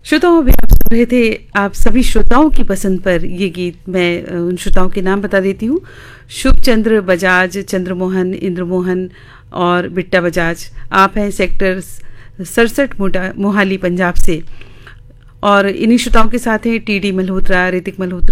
श्रोताओं, अभी आप सुन रहे थे आप सभी श्रोताओं की पसंद पर ये गीत। मैं उन श्रोताओं के नाम बता देती हूँ। शुभ चंद्र बजाज, चंद्रमोहन, इंद्रमोहन और बिट्टा बजाज। आप हैं सेक्टर 67 मोहाली पंजाब से। और इन्हीं श्रोताओं के साथ हैं टीडी मल्होत्रा, ऋतिक मल्होत्रा,